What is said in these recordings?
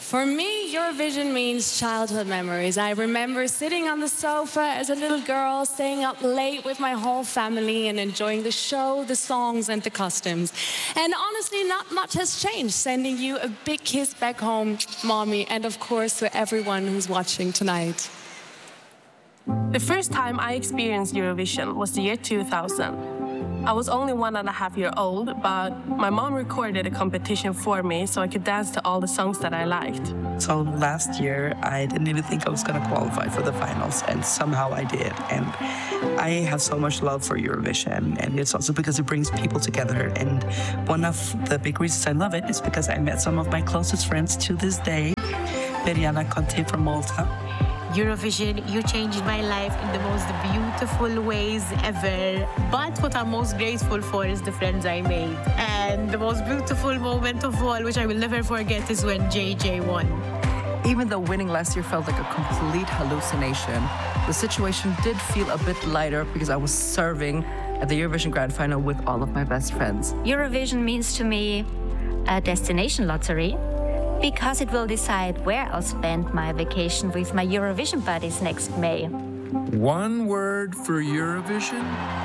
For me, Eurovision means childhood memories. I remember sitting on the sofa as a little girl, staying up late with my whole family and enjoying the show, the songs and the costumes. And honestly, not much has changed. Sending you a big kiss back home, Mommy, and of course to everyone who's watching tonight. The first time I experienced Eurovision was the year 2000. I was only 1.5 years old, but my mom recorded a competition for me so I could dance to all the songs that I liked. So last year, I didn't even think I was going to qualify for the finals, and somehow I did. And I have so much love for Eurovision, and it's also because it brings people together. And one of the big reasons I love it is because I met some of my closest friends to this day, Veriana Conte from Malta. Eurovision, you changed my life in the most beautiful ways ever. But what I'm most grateful for is the friends I made. And the most beautiful moment of all, which I will never forget, is when JJ won. Even though winning last year felt like a complete hallucination, the situation did feel a bit lighter because I was serving at the Eurovision Grand Final with all of my best friends. Eurovision means to me a destination lottery, because it will decide where I'll spend my vacation with my Eurovision buddies next May. One word for Eurovision?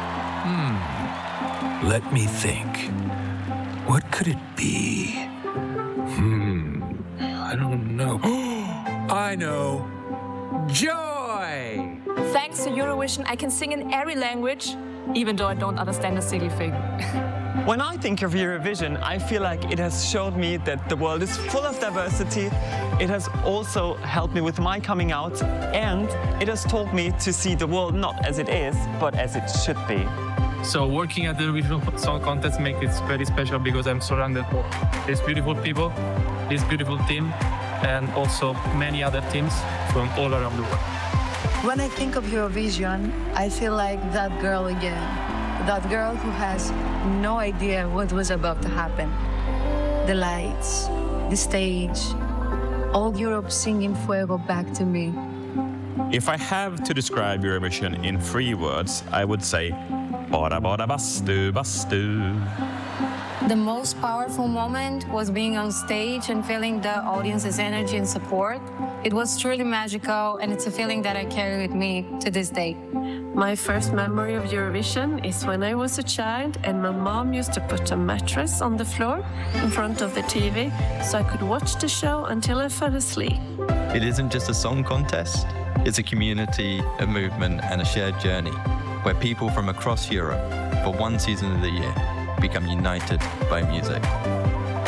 Let me think. What could it be? I don't know. I know. Joy! Thanks to Eurovision, I can sing in every language, even though I don't understand a single thing. When I think of Eurovision, I feel like it has showed me that the world is full of diversity. It has also helped me with my coming out, and it has taught me to see the world not as it is, but as it should be. So working at the Eurovision Song Contest makes it very special because I'm surrounded by these beautiful people, this beautiful team, and also many other teams from all around the world. When I think of Eurovision, I feel like that girl again. That girl who has no idea what was about to happen. The lights, the stage, all Europe singing Fuego back to me. If I have to describe Eurovision in 3 words, I would say bara bara bastu bastu. The most powerful moment was being on stage and feeling the audience's energy and support. It was truly magical, and it's a feeling that I carry with me to this day. My first memory of Eurovision is when I was a child and my mom used to put a mattress on the floor in front of the TV so I could watch the show until I fell asleep. It isn't just a song contest, it's a community, a movement and a shared journey where people from across Europe, for one season of the year, become united by music.